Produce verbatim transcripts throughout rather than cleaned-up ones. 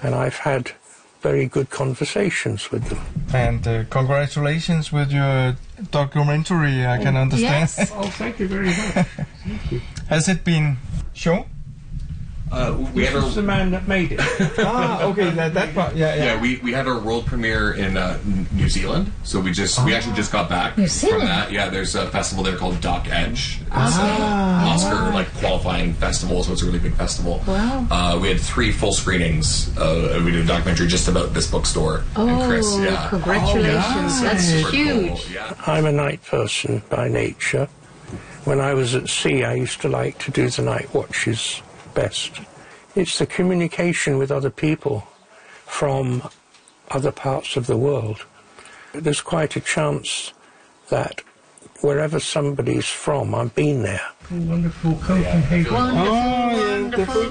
and I've had very good conversations with them. And uh, congratulations with your documentary, I can understand. Yes. Oh, thank you very much. Thank you. Has it been shown? Uh, we this had our, is the man that made it. Ah, okay, that, that part, yeah, yeah. yeah, we, we had our world premiere in uh, New Zealand, so we just we actually just got back New from Zealand? that. Yeah, there's a festival there called Doc Edge. It's Ah. an Oscar like qualifying festival, so it's a really big festival. Wow. Uh, we had three full screenings. Uh, we did a documentary just about this bookstore Oh, and Chris. Yeah, congratulations. That's Super huge. cool. Yeah. I'm a night person by nature. When I was at sea, I used to like to do the night watches best. It's the communication with other people from other parts of the world. There's quite a chance that wherever somebody's from, I've been there. Wonderful Copenhagen. Wonderful, Oh, wonderful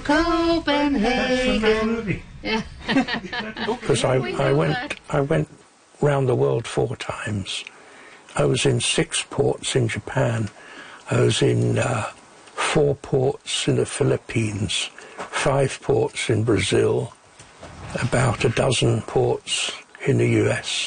Copenhagen. Yeah. Because I, I went I went round the world four times. I was in six ports in Japan. I was in uh, four ports in the Philippines, five ports in Brazil, about a dozen ports in the U S,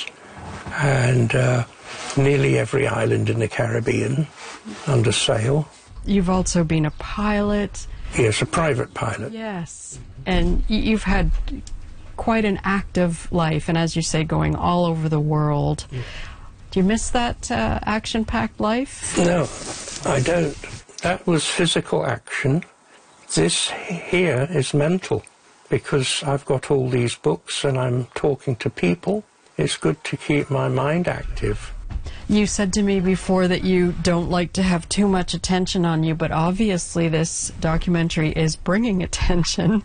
and uh, nearly every island in the Caribbean under sail. You've also been a pilot. Yes, a private pilot. Yes. And y- you've had quite an active life, and as you say, going all over the world. Do you miss that uh, action-packed life? No, I don't. That was physical action. This here is mental, because I've got all these books and I'm talking to people. It's good to keep my mind active. You said to me before that you don't like to have too much attention on you, but obviously this documentary is bringing attention.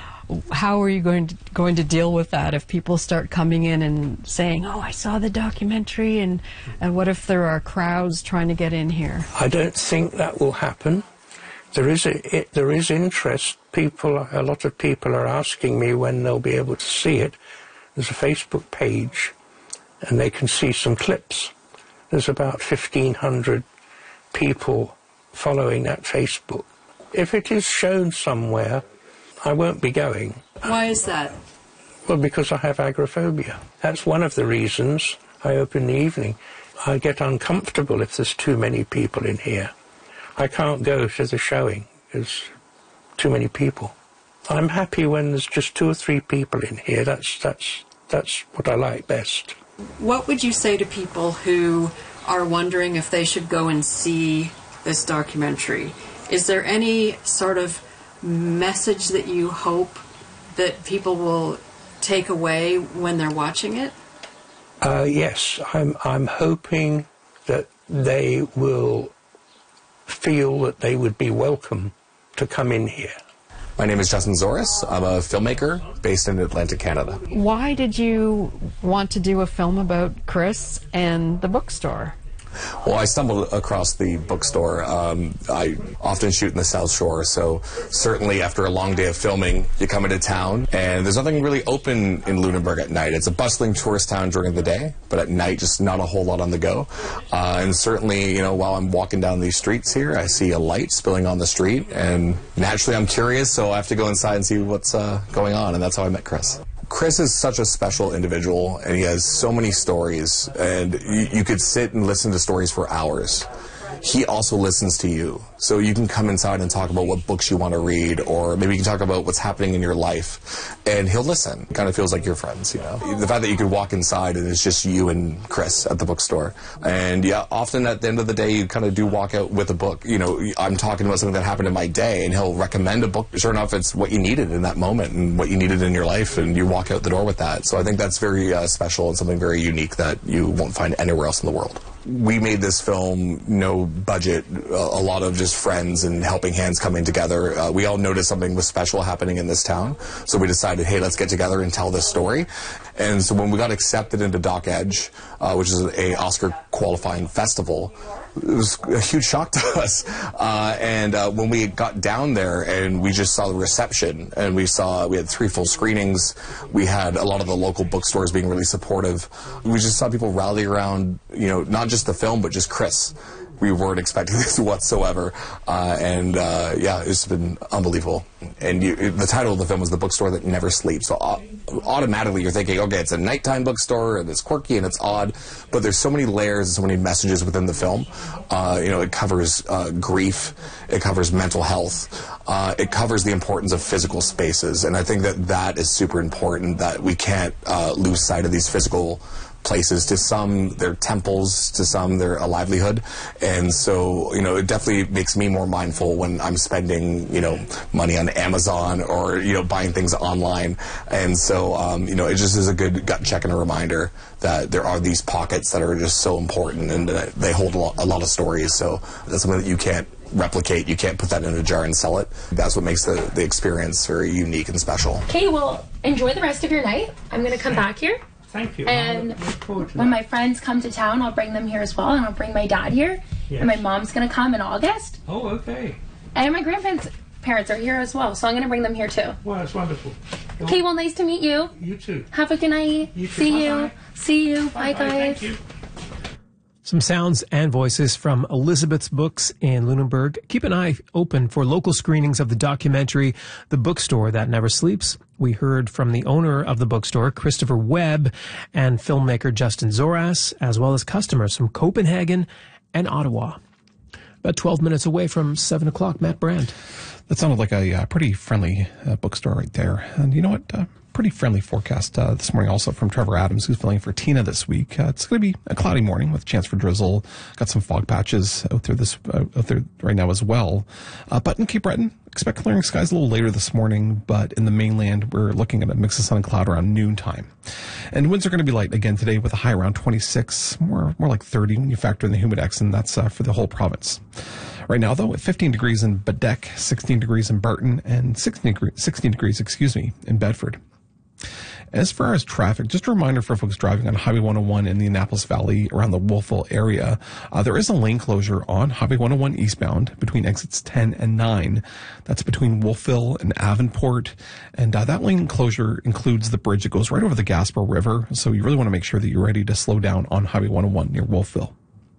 How are you going to, going to deal with that if people start coming in and saying, oh, I saw the documentary, and, and what if there are crowds trying to get in here? I don't think that will happen. There is a, it, there is interest. People, a lot of people are asking me when they'll be able to see it. There's a Facebook page, and they can see some clips. There's about fifteen hundred people following that Facebook. If it is shown somewhere, I won't be going. Why is that? Well, because I have agoraphobia. That's one of the reasons I open in the evening. I get uncomfortable if there's too many people in here. I can't go to the showing. There's too many people. I'm happy when there's just two or three people in here. That's, that's, that's what I like best. What would you say to people who are wondering if they should go and see this documentary? Is there any sort of message that you hope that people will take away when they're watching it? Uh, yes, I'm, I'm hoping that they will feel that they would be welcome to come in here. My name is Justin Zoris. I'm a filmmaker based in Atlantic, Canada. Why did you want to do a film about Chris and the bookstore? Well, I stumbled across the bookstore. Um, I often shoot in the South Shore, so certainly after a long day of filming, you come into town, and there's nothing really open in Lunenburg at night. It's a bustling tourist town during the day, but at night, just not a whole lot on the go. Uh, and certainly, you know, while I'm walking down these streets here, I see a light spilling on the street, and naturally I'm curious, so I have to go inside and see what's uh, going on, and that's how I met Chris. Chris is such a special individual, and he has so many stories, and you, you could sit and listen to stories for hours. He also listens to you, so you can come inside and talk about what books you want to read, or maybe you can talk about what's happening in your life, and he'll listen. It kind of feels like you're friends, you know. The fact that you could walk inside and it's just you and Chris at the bookstore, and yeah, often at the end of the day you kind of do walk out with a book. You know, I'm talking about something that happened in my day, and he'll recommend a book. Sure enough, it's what you needed in that moment and what you needed in your life, and you walk out the door with that. So I think that's very uh, special and something very unique that you won't find anywhere else in the world. We made this film, no budget, a lot of just friends and helping hands coming together. Uh, we all noticed something was special happening in this town, so we decided, hey, let's get together and tell this story. And so when we got accepted into Doc Edge, uh, which is a Oscar qualifying festival, it was a huge shock to us. Uh, and uh, when we got down there and we just saw the reception, and we saw, we had three full screenings, we had a lot of the local bookstores being really supportive. We just saw people rally around, you know, not just the film, but just Chris. we weren't expecting this whatsoever. Uh, and uh, yeah, it's been unbelievable. And you, the title of the film was The Bookstore That Never Sleeps. So uh, automatically you're thinking, okay, it's a nighttime bookstore and it's quirky and it's odd, but there's so many layers and so many messages within the film. Uh, you know, it covers uh, grief, it covers mental health, uh, it covers the importance of physical spaces. And I think that that is super important, that we can't uh, lose sight of these physical places. To some, they're temples, to some, they're a livelihood. And so, you know, it definitely makes me more mindful when I'm spending, you know, money on Amazon or, you know, buying things online. And so, um, you know, it just is a good gut check and a reminder that there are these pockets that are just so important, and uh, they hold a lot, a lot of stories. So that's something that you can't replicate. You can't put that in a jar and sell it. That's what makes the, the experience very unique and special. Okay, well, enjoy the rest of your night. I'm going to come back here. Thank you. And when my friends come to town, I'll bring them here as well, and I'll bring my dad here. Yes. And my mom's going to come in August. Oh, okay. And my grandparents parents are here as well, so I'm going to bring them here too. Well, that's wonderful. Okay, well, nice to meet you. You too. Have a good night. You too. See Bye-bye. you. See you. Bye, Bye-bye. guys. Thank you. Some sounds and voices from Elizabeth's Books in Lunenburg. Keep an eye open for local screenings of the documentary The Bookstore That Never Sleeps. We heard from the owner of the bookstore, Christopher Webb, and filmmaker Justin Zoras, as well as customers from Copenhagen and Ottawa. About twelve minutes away from seven o'clock, Matt Brand. That sounded like a uh, pretty friendly uh, bookstore right there. And you know what? Uh, pretty friendly forecast uh, this morning also from Trevor Adams, who's filling for Tina this week. Uh, it's going to be a cloudy morning with a chance for drizzle. Got some fog patches out there this uh, out there right now as well. Uh, but in Cape Breton, expect clearing skies a little later this morning. But in the mainland, we're looking at a mix of sun and cloud around noontime. And winds are going to be light again today with a high around twenty-six, more more like thirty when you factor in the humidex, and that's uh, for the whole province. Right now, though, at fifteen degrees in Badek, sixteen degrees in Barton, and sixteen degrees, sixteen degrees, excuse me, in Bedford. As far as traffic, just a reminder for folks driving on Highway one oh one in the Annapolis Valley around the Wolfville area, uh, there is a lane closure on Highway one oh one eastbound between exits ten and nine. That's between Wolfville and Avonport. And uh, that lane closure includes the bridge that goes right over the Gasper River. So you really want to make sure that you're ready to slow down on Highway one oh one near Wolfville.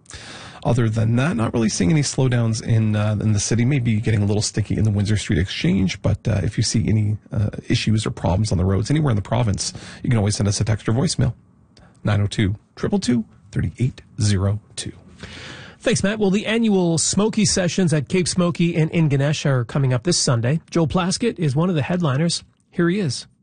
Other than that, not really seeing any slowdowns in uh, in the city. Maybe getting a little sticky in the Windsor Street Exchange, but uh, if you see any uh, issues or problems on the roads anywhere in the province, you can always send us a text or voicemail. nine oh two, two two two, three eight oh two. Thanks, Matt. Well, the annual Smoky Sessions at Cape Smoky in Inganesh are coming up this Sunday. Joel Plaskett is one of the headliners. Here he is.